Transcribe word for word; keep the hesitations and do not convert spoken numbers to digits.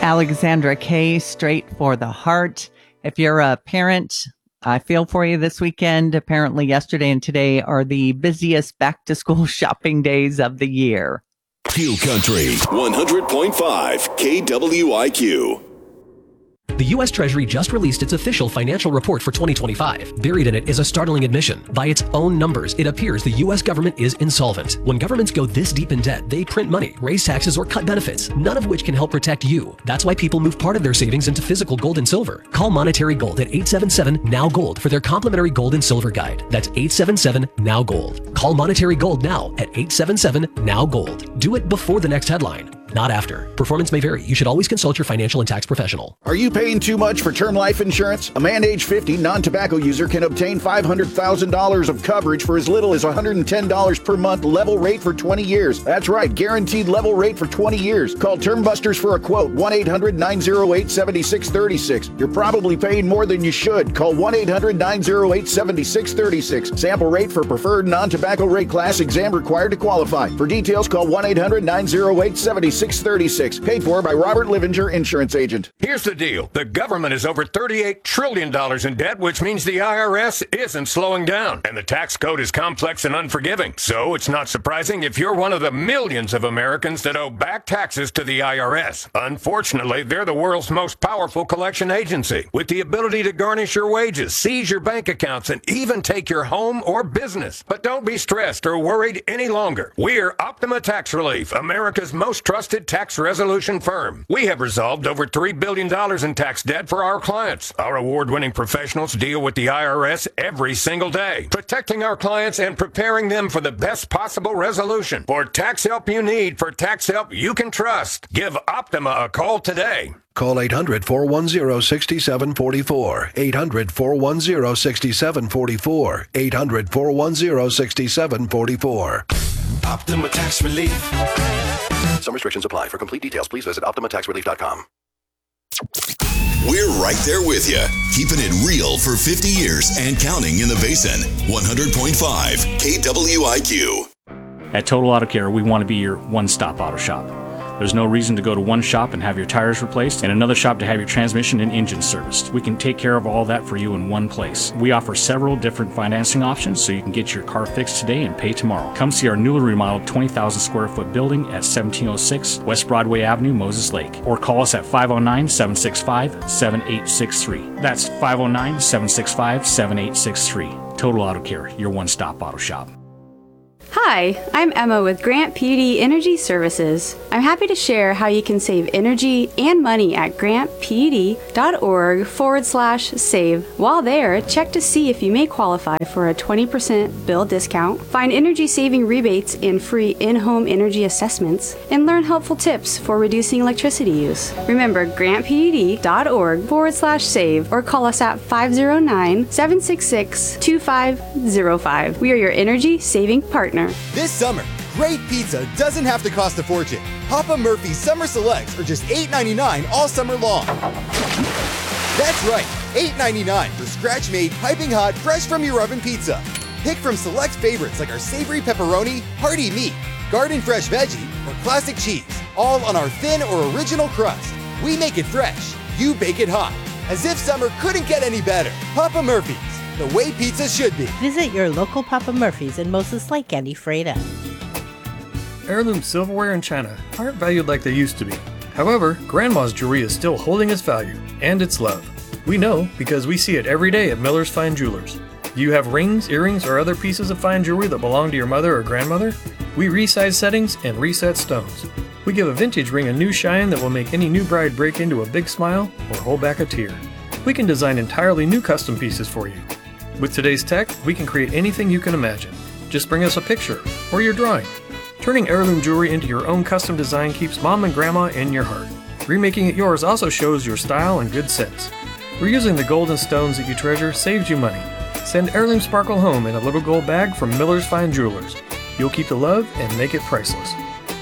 Alexandra K, Straight for the Heart. If you're a parent, I feel for you this weekend. Apparently yesterday and today are the busiest back-to-school shopping days of the year. Q Country, one hundred point five K W I Q. The U S Treasury just released its official financial report for twenty twenty-five. Buried in it is a startling admission. By its own numbers, it appears the U S government is insolvent. When governments go this deep in debt, they print money, raise taxes, or cut benefits, none of which can help protect you. That's why people move part of their savings into physical gold and silver. Call Monetary Gold at eight seven seven, N O W Gold for their complimentary gold and silver guide. That's eight seven seven, N O W Gold. Call Monetary Gold now at eight seven seven, N O W Gold. Do it before the next headline, not after. Performance may vary. You should always consult your financial and tax professional. Are you paying too much for term life insurance? A man age fifty non-tobacco user can obtain five hundred thousand dollars of coverage for as little as one hundred ten dollars per month, level rate for twenty years. That's right, guaranteed level rate for twenty years. Call Term Busters for a quote, one eight hundred, nine oh eight, seven six three six. You're probably paying more than you should. Call one eight hundred, nine oh eight, seven six three six. Sample rate for preferred non-tobacco rate class, exam required to qualify. For details, call one eight hundred, nine oh eight, seven six three six. Paid for by Robert Livinger, insurance agent. Here's the deal. The government is over thirty-eight trillion dollars in debt, which means the I R S isn't slowing down. And the tax code is complex and unforgiving. So it's not surprising if you're one of the millions of Americans that owe back taxes to the I R S. Unfortunately, they're the world's most powerful collection agency, with the ability to garnish your wages, seize your bank accounts, and even take your home or business. But don't be stressed or worried any longer. We're Optima Tax Relief, America's most trusted tax resolution firm. We have resolved over three billion dollars in tax debt for our clients. Our award-winning professionals deal with the I R S every single day, protecting our clients and preparing them for the best possible resolution. For tax help you need, for tax help you can trust, give Optima a call today. Call eight hundred, four one zero, six seven four four. eight hundred, four one zero, six seven four four. eight hundred, four one zero, six seven four four. Optima Tax Relief. Some restrictions apply. For complete details, please visit optima tax relief dot com. We're right there with you, keeping it real for fifty years and counting in the Basin. one hundred point five K W I Q. At Total Auto Care, we want to be your one-stop auto shop. There's no reason to go to one shop and have your tires replaced and another shop to have your transmission and engine serviced. We can take care of all that for you in one place. We offer several different financing options so you can get your car fixed today and pay tomorrow. Come see our newly remodeled twenty thousand square foot building at seventeen oh six West Broadway Avenue, Moses Lake. Or call us at five oh nine, seven six five, seven eight six three. That's five oh nine, seven six five, seven eight six three. Total Auto Care, your one-stop auto shop. Hi, I'm Emma with Grant P U D Energy Services. I'm happy to share how you can save energy and money at grantpud.org forward slash save. While there, check to see if you may qualify for a twenty percent bill discount, find energy saving rebates and free in-home energy assessments, and learn helpful tips for reducing electricity use. Remember, grantpud.org forward slash save or call us at five oh nine, seven six six, two five oh five. We are your energy saving partner. This summer, great pizza doesn't have to cost a fortune. Papa Murphy's Summer Selects are just eight ninety-nine all summer long. That's right, eight ninety-nine for scratch-made, piping hot, fresh from your oven pizza. Pick from select favorites like our savory pepperoni, hearty meat, garden fresh veggie, or classic cheese, all on our thin or original crust. We make it fresh, you bake it hot. As if summer couldn't get any better. Papa Murphy's, the way pizza should be. Visit your local Papa Murphy's in Moses Lake and Ephrata. Heirloom silverware and china aren't valued like they used to be. However, Grandma's jewelry is still holding its value and its love. We know because we see it every day at Miller's Fine Jewelers. Do you have rings, earrings, or other pieces of fine jewelry that belong to your mother or grandmother? We resize settings and reset stones. We give a vintage ring a new shine that will make any new bride break into a big smile or hold back a tear. We can design entirely new custom pieces for you. With today's tech, we can create anything you can imagine. Just bring us a picture or your drawing. Turning heirloom jewelry into your own custom design keeps Mom and Grandma in your heart. Remaking it yours also shows your style and good sense. Reusing the gold and stones that you treasure saves you money. Send Heirloom Sparkle home in a little gold bag from Miller's Fine Jewelers. You'll keep the love and make it priceless.